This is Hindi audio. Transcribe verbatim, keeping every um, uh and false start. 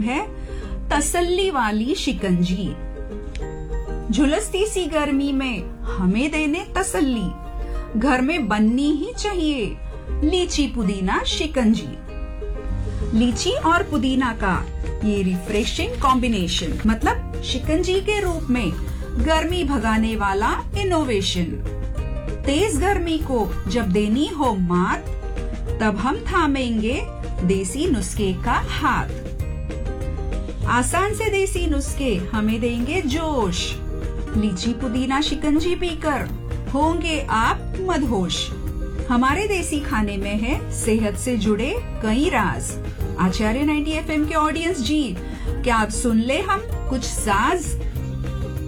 है तसल्ली वाली शिकंजी। झुलसती सी गर्मी में हमें देने तसल्ली, घर में बननी ही चाहिए लीची पुदीना शिकंजी। लीची और पुदीना का ये रिफ्रेशिंग कॉम्बिनेशन मतलब शिकंजी के रूप में गर्मी भगाने वाला इनोवेशन। तेज गर्मी को जब देनी हो मात, तब हम थामेंगे देसी नुस्खे का हाथ। आसान से देसी नुस्खे हमें देंगे जोश, लीची पुदीना शिकंजी पीकर होंगे आप मदहोश। हमारे देसी खाने में है सेहत से जुड़े कई राज। आचार्य नाइंटी एफ एम के ऑडियंस जी, क्या आप सुन ले हम कुछ साज?